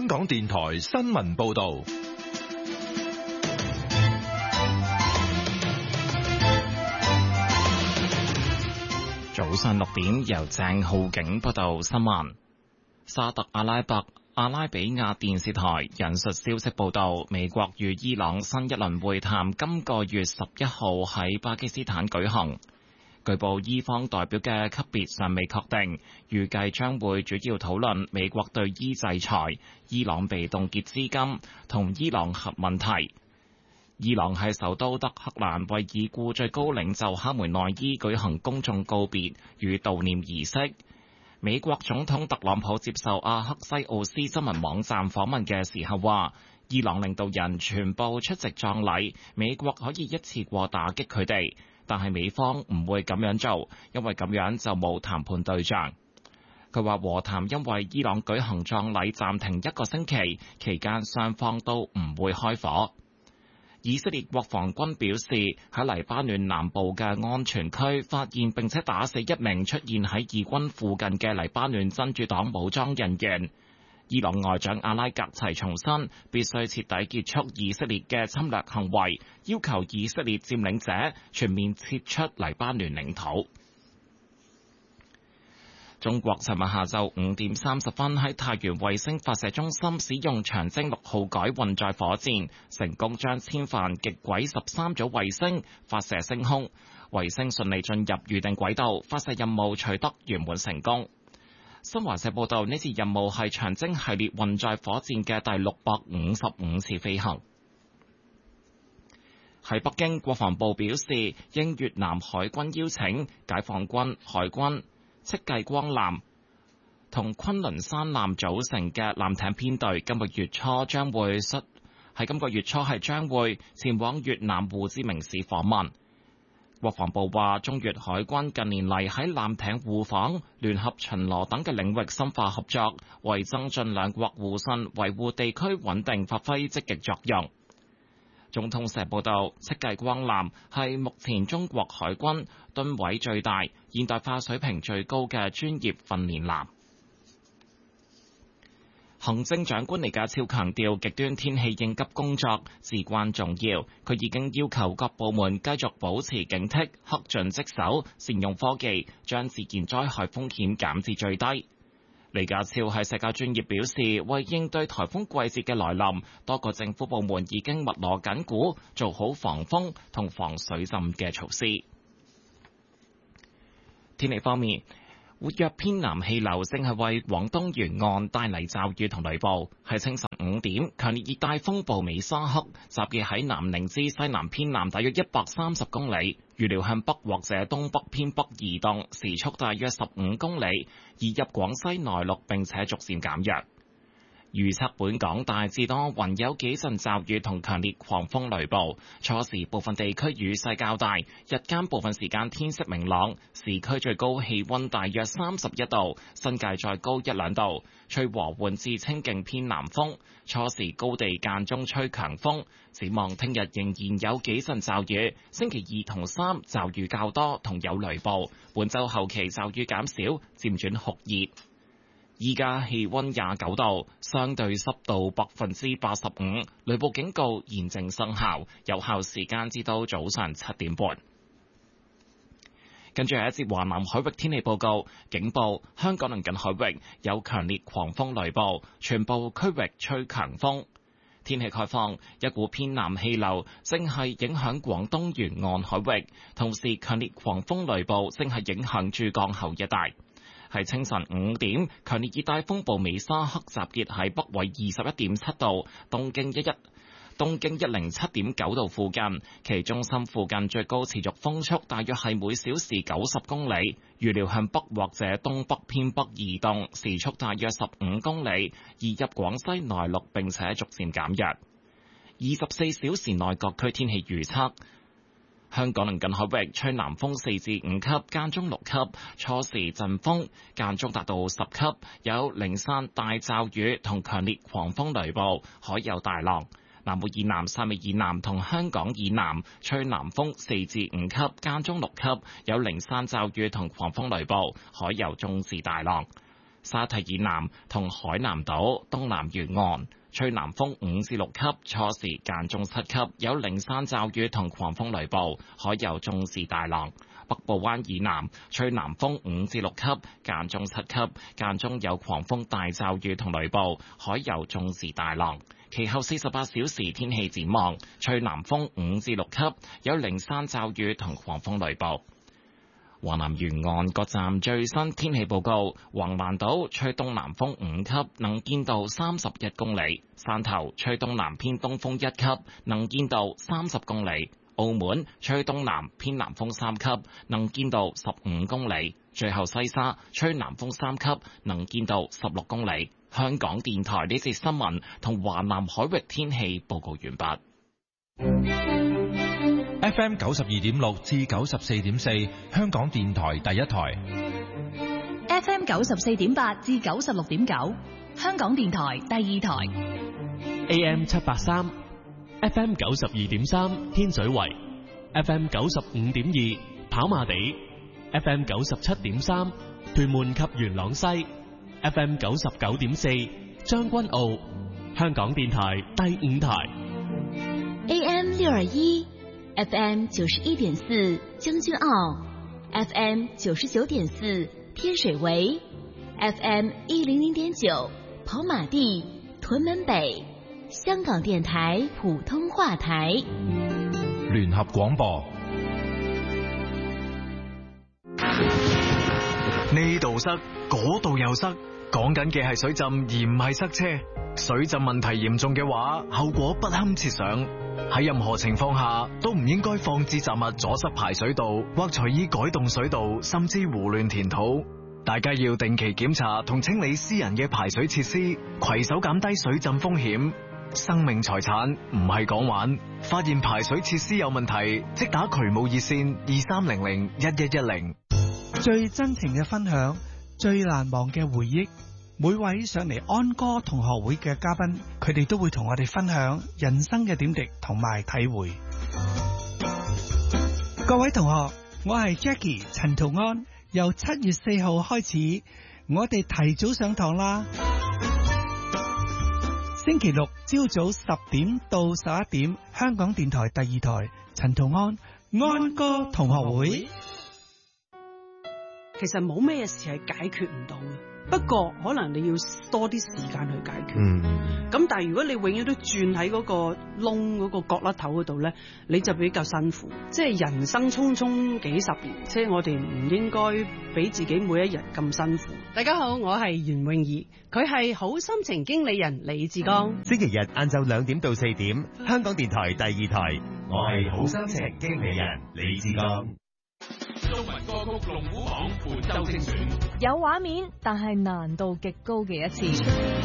香港電台新聞報道。 早上6點，由鄭浩景報道新聞。沙特阿拉比亞電視台引述消息報道，美國與伊朗新一輪會談今個月11號喺巴基斯坦舉行。據報伊方代表嘅級別尚未確定，預計將會主要討論美國對伊制裁、伊朗被凍結資金同伊朗核問題。伊朗喺首都德黑蘭為已故最高領袖哈梅內伊舉行公眾告別與悼念儀式。美國總統特朗普接受阿克西奧斯新聞網站訪問嘅時候話，伊朗領導人全部出席葬禮，美國可以一次過打擊佢哋，但係美方唔會咁樣做，因為咁樣就冇談判對象。佢話和談因為伊朗舉行葬禮暫停1個星期，期間雙方都唔會開火。以色列國防軍表示，喺黎巴嫩南部嘅安全區發現並且打死一名出現喺以軍附近嘅黎巴嫩真主黨武裝人員。伊朗外長阿拉格齊重申，必須徹底結束以色列嘅侵略行為，要求以色列佔領者全面撤出黎巴嫩領土。中國尋日下晝5點30分喺太原衛星發射中心使用長征6號改運載火箭，成功將千帆極軌13組衛星發射升空，衛星順利進入預定軌道，發射任務取得圓滿成功。新華社報道，呢次任務係長征系列運載火箭嘅第655次飛行。喺北京，國防部表示，應越南海軍邀請，解放軍、海軍、戚繼光艦同昆崙山艦組成嘅艦艇編隊，今個月初將會前往越南胡志明市訪問。國防部話，中越海軍近年嚟喺艦艇互訪、聯合巡邏等嘅領域深化合作，為增進兩國互信、維護地區穩定發揮積極作用。中通社報道，戚繼光艦係目前中國海軍噸位最大、現代化水平最高嘅專業訓練艦。行政長官李家超強調，極端天氣應急工作至關重要。佢已經要求各部門繼續保持警惕，恪盡職守，善用科技，將自然災害風險減至最低。李家超喺社交專頁表示，為應對颱風季節嘅來臨，多個政府部門已經密鑼緊鼓，做好防風同防水浸嘅措施。天氣方面，活躍偏南氣流正係為廣東沿岸帶嚟驟雨同雷暴。喺清晨5點，強烈熱帶風暴美沙克集結喺南寧之西南偏南大約130公里，預料向北或者東北偏北移動，時速大約15公里，移入廣西內陸並且逐漸減弱。預測本港大致多雲，有幾陣驟雨同強烈狂風雷暴。初時部分地區雨勢較大，日間部分時間天色明朗。市區最高氣溫大約31度，新界再高1-2度。吹和緩至清勁偏南風。初時高地間中吹強風。展望聽日仍然有幾陣驟雨，星期2同3驟雨較多同有雷暴。本週後期驟雨減少，漸轉酷熱。依家氣溫29度，相對濕度85%，雷暴警告現正生效，有效時間至到早上7點半。跟住係一節華南海域天氣報告，警報：香港鄰近海域有強烈狂風雷暴，全部區域吹強風。天氣概況：一股偏南氣流正係影響廣東沿岸海域，同時強烈狂風雷暴正係影響珠江口一帶。喺清晨5點，強烈熱帶風暴美沙克集結喺北緯21.7度、東經107.9度附近，其中心附近最高持續風速大約係每小時90公里，預料向北或者東北偏北移動，時速大約15公里，移入廣西內陸並且逐漸減弱。24小時內各區天氣預測。香港鄰近海域吹南風4至5級，間中6級，初時陣風，間中達到10級，有零散大驟雨同強烈狂風雷暴，海有大浪。南澳以南、汕尾以南同香港以南吹南風4至5級，間中6級，有零散驟雨同狂風雷暴，海有中至大浪。 沙堤以南同海南島東南沿岸吹南風5至6級，初時間中7級，有零散驟雨同狂風雷暴，海有中至大浪。北部灣以南吹南風5至6級，間中7級，間中有狂風大驟雨同雷暴，海有中至大浪。其後48小時天氣展望，吹南風5至6級，有零散驟雨同狂風雷暴。華南沿岸各站最新天氣報告：橫瀾島吹東南風5級，能見度31公里；汕頭吹東南偏東風1級，能見度30公里；澳門吹東南偏南風3級，能見度15公里；最後西沙吹南風3級，能見度16公里。香港電台呢節新聞同華南海域天氣報告完畢。 FM 92.6至94.4，香港電台第一台。 FM 94.8至96.9，香港電台第二台。 AM 783 FM 92.3，天水圍 FM 95.2，跑馬地 FM 97.3，屯門及元朗西 FM 99.4，將軍澳，香港電台第五台。 AM 621 FM 91.4，將軍澳 FM 99.4，天水圍 FM 100.9，跑馬地，屯門北，香港電台普通話台。 聯合廣播。 呢度塞，嗰度又塞，講緊嘅係水浸而唔係塞車。水浸問題嚴重嘅話，後果不堪設想。喺任何情況下都唔應該放置雜物阻塞排水道，或隨意改動水道，甚至胡亂填土。大家要定期檢查同清理私人嘅排水設施，攜手減低水浸風險。生命財產唔係講玩，發現排水設施有問題，即打渠務熱線23001110。 最真情嘅分享，最難忘嘅回憶。每位上嚟安歌同學會嘅嘉賓，佢哋都會同我哋分享人生嘅點滴同埋體會。各位同學，我係 Jackie 陳圖安。由7月4號開始，我哋提早上堂啦。星期六朝早10點到11點，香港電台第二台陳圖安安歌同學會。 其實冇咩事係解決唔到嘅，不過可能你要多啲時間去解決。咁但係如果你永遠都轉喺嗰個窿嗰個角落頭嗰度咧，你就比較辛苦。即係人生匆匆幾十年，即係我哋唔應該俾自己每一日咁辛苦。大家好，我係袁詠儀，佢係好心情經理人李志剛。 星期日晏晝2點到4點，香港電台第二台，我係好心情經理人李志剛。 中文歌曲龍虎榜本周精選， 有畫面，但係難度極高嘅一次。